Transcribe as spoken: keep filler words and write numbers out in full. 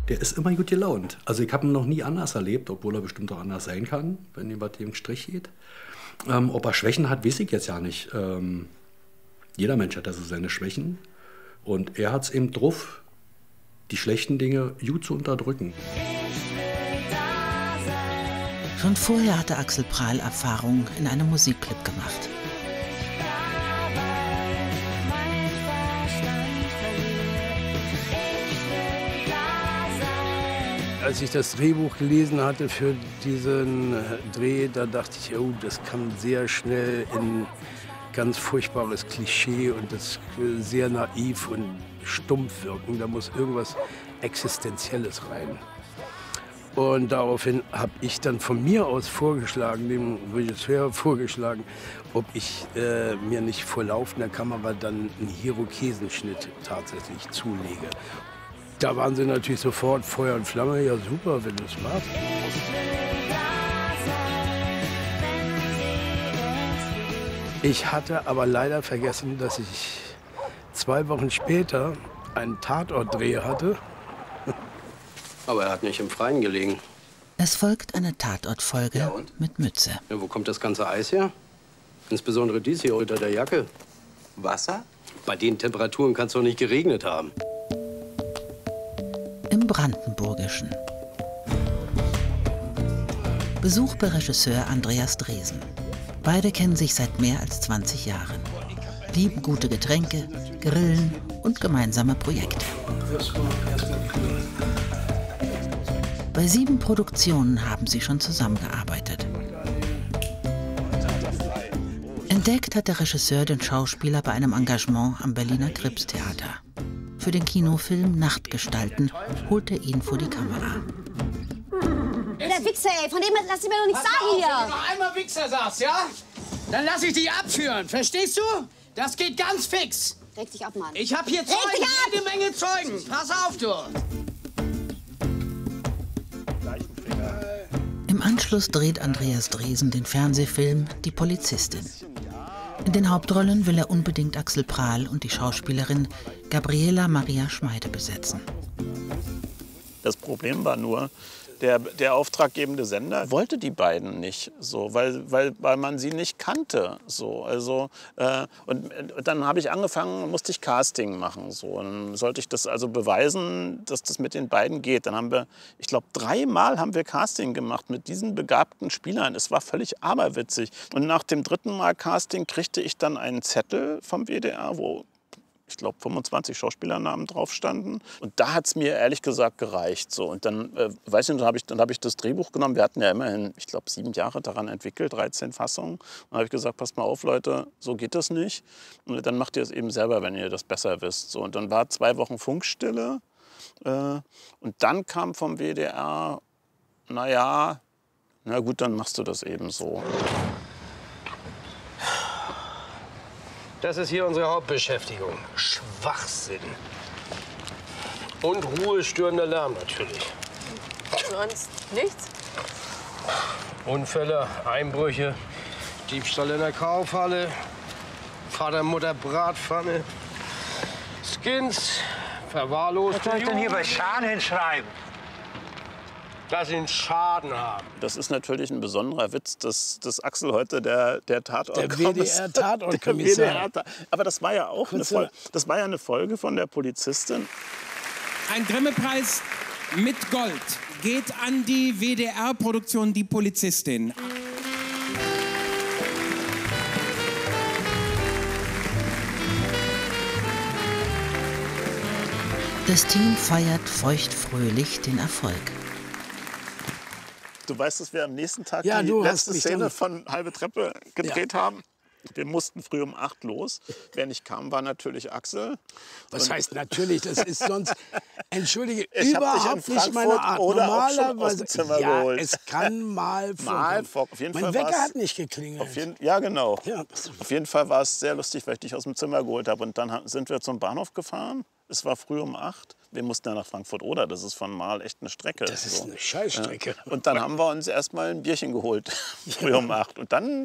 der ist immer gut gelaunt. Also ich habe ihn noch nie anders erlebt, obwohl er bestimmt auch anders sein kann, wenn ihm was dem Strich geht. Ähm, ob er Schwächen hat, weiß ich jetzt ja nicht. Ähm, jeder Mensch hat also seine Schwächen. Und er hat es eben drauf, die schlechten Dinge gut zu unterdrücken. Schon vorher hatte Axel Prahl Erfahrung in einem Musikclip gemacht. Als ich das Drehbuch gelesen hatte für diesen Dreh, da dachte ich, oh, das kann sehr schnell in ganz furchtbares Klischee und das sehr naiv und stumpf wirken. Da muss irgendwas Existenzielles rein. Und daraufhin habe ich dann von mir aus vorgeschlagen, dem Regisseur vorgeschlagen, ob ich äh, mir nicht vor laufender Kamera dann einen Irokesenschnitt tatsächlich zulege. Da waren sie natürlich sofort Feuer und Flamme. Ja, super, wenn du es machst. Ich hatte aber leider vergessen, dass ich zwei Wochen später einen Tatortdreh hatte. Aber er hat nicht im Freien gelegen. Es folgt eine Tatortfolge Ja, mit Mütze. Ja, wo kommt das ganze Eis her? Insbesondere dies hier unter der Jacke. Wasser? Bei den Temperaturen kann es doch nicht geregnet haben. Im Brandenburgischen. Besuch bei Regisseur Andreas Dresen. Beide kennen sich seit mehr als zwanzig Jahren. Lieben gute Getränke, Grillen und gemeinsame Projekte. Bei sieben Produktionen haben sie schon zusammengearbeitet. Entdeckt hat der Regisseur den Schauspieler bei einem Engagement am Berliner Kripstheater. Für den Kinofilm Nachtgestalten holt er ihn vor die Kamera. Der Wichser, ey, von dem lass ich mir doch nichts sagen hier. Wenn du noch einmal Wichser sagst, ja? Dann lass ich dich abführen, verstehst du? Das geht ganz fix. Reg dich ab, Mann. Ich hab hier Reg Zeugen, dich ab! jede Menge Zeugen. Pass auf, du. Im Anschluss dreht Andreas Dresen den Fernsehfilm Die Polizistin. In den Hauptrollen will er unbedingt Axel Prahl und die Schauspielerin Gabriela Maria Schmeide besetzen. Das Problem war nur, der, der auftraggebende Sender wollte die beiden nicht, so, weil, weil, weil man sie nicht kannte. So, also, äh, und, und dann habe ich angefangen, musste ich Casting machen. So, und dann sollte ich das also beweisen, dass das mit den beiden geht. Dann haben wir, ich glaube, dreimal haben wir Casting gemacht mit diesen begabten Spielern. Es war völlig aberwitzig. Und nach dem dritten Mal Casting kriegte ich dann einen Zettel vom W D R, wo ich glaube, fünfundzwanzig Schauspielernamen drauf standen. Und da hat es mir ehrlich gesagt gereicht. So. Und dann, äh, weiß ich, dann habe ich, dann hab ich das Drehbuch genommen. Wir hatten ja immerhin, ich glaube, sieben Jahre daran entwickelt, dreizehn Fassungen. Und dann habe ich gesagt, passt mal auf, Leute, so geht das nicht. Und dann macht ihr es eben selber, wenn ihr das besser wisst. So. Und dann war zwei Wochen Funkstille. Äh, und dann kam vom W D R, naja, na gut, dann machst du das eben so. Das ist hier unsere Hauptbeschäftigung. Schwachsinn. Und ruhestörender Lärm natürlich. Sonst nichts? Unfälle, Einbrüche, Diebstahl in der Kaufhalle, Vater, Mutter, Bratpfanne, Skins, verwahrloste Was soll ich denn hier bei Jugend, Schaden hinschreiben? dass sie einen Schaden haben. Das ist natürlich ein besonderer Witz, dass, dass Axel heute der, der Tatortkommissar... Der W D R-Tatortkommissar. Aber das war ja auch eine Folge, das war ja eine Folge von der Polizistin. Ein Grimme-Preis mit Gold geht an die W D R-Produktion Die Polizistin. Das Team feiert feuchtfröhlich den Erfolg. Du weißt, dass wir am nächsten Tag Ja, die du hast letzte mich Szene dann- von Halbe Treppe gedreht Ja. haben. Wir mussten früh um acht los. Wer nicht kam, war natürlich Axel. Was Und- heißt natürlich, das ist sonst, entschuldige, Ich hab dich in überhaupt nicht meine Frankfurt Art. oder auch schon aus dem Normalerweise, Zimmer ja, geholt. es kann mal vorkommen. Mal vor, auf jeden mein Fall Wecker war's- hat nicht geklingelt. Auf jeden, ja, genau. Ja. Auf jeden Fall war es sehr lustig, weil ich dich aus dem Zimmer geholt habe. Und dann ha- sind wir zum Bahnhof gefahren. Es war früh um acht. Wir mussten ja nach Frankfurt-Oder. Das ist von Mal echt eine Strecke. Das ist eine Scheißstrecke. Ja. Und dann haben wir uns erst mal ein Bierchen geholt, früh um acht. Und dann